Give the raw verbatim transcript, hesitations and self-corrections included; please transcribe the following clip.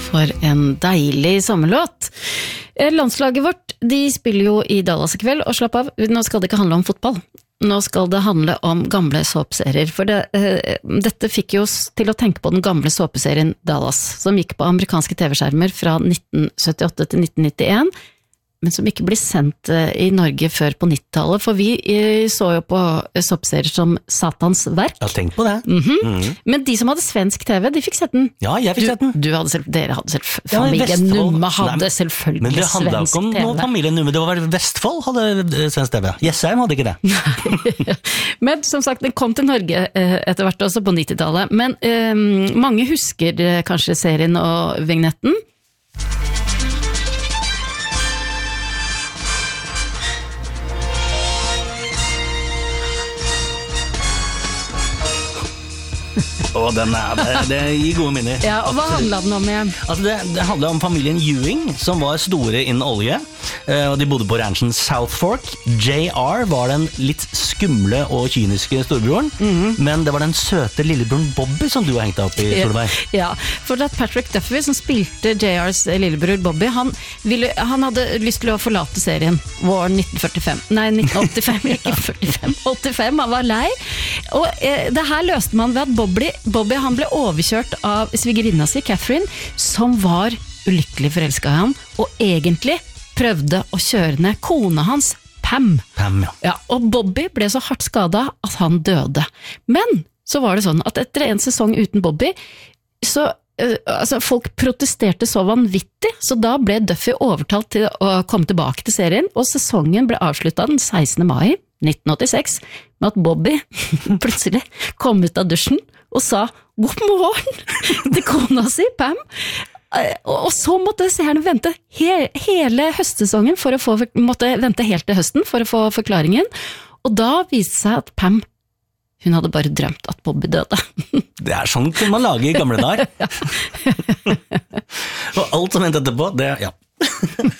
for en deilig sommerlåt. Landslaget vårt, de spiller jo i Dallas i kveld, og slapp av, nå skal det ikke handle om fotball. Nå skal det handle om gamle såpeserier, for det, uh, dette fikk jo oss til å tenke på den gamle såpeserien Dallas, som gikk på amerikanske tv-skjermer fra nitten syttiåtte til nitten nittien, men som ikke ble sendt uh, i Norge før på nittitallet, for vi uh, så jo på såpeserier som Satans verk. Jeg har tenkt på det. Mm-hmm. Mm-hmm. Men de som hadde svensk TV, de fikk sett den. Ja, jeg fikk du, sett den. Du hadde selv, dere hadde selv, Ja, familien Vestfold. Numme hadde Nei, selvfølgelig men det handlet svensk ikke om TV. noen familien Numme, det var vel Vestfold hadde eh, svensk TV. Jessheim hadde ikke det. Men som sagt, den kom til Norge eh, etter hvert også på nittitallet, men eh, mange husker eh, kanskje serien og vignetten. Og den er, det, det gir gode minner. Ja, og hva handlet den om igjen? Altså det, det handlet om familien Ewing, som var store innen olje, og de bodde på ranchen South Fork. J R var den litt skumle og kyniske storebroren, mm-hmm. men det var den søte lillebroren Bobby som du har hengt deg opp i, Solveig. Ja, for at Patrick Duffy, som spilte J R's lillebror Bobby, han, ville, han hadde lyst til å forlate serien våren nitten førtifem. Nei, nitten åttifem, ikke førtifem. åttifem, han var lei. Og eh, det her løste man ved at Bobby, Bobby han ble overkjørt av svigerinna si, Catherine, som var ulykkelig forelsket i ham, og egentlig prøvde å kjøre ned kona hans, Pam. Pam, ja. Ja, og Bobby ble så hardt skadet at han døde. Men så var det sånn at etter en sesong uten Bobby, så uh, altså, folk protesterte så vanvittig, så da ble Duffy overtalt til å komme tilbake til serien, og sesongen ble avsluttet den sekstende mai nitten åttiseks, med at Bobby plutselig kom ut av dusjen og sa «God morgen» til kona si, Pam. Og så måtte seerne vente he- hele høstsesongen for å få, måtte vente helt til høsten for å få forklaringen, og da viste seg at Pam, hun hadde bare drømt at Bobby døde. Det er sånn kunne man lage i gamle dager. Og alt som hendte etterpå, det, ja.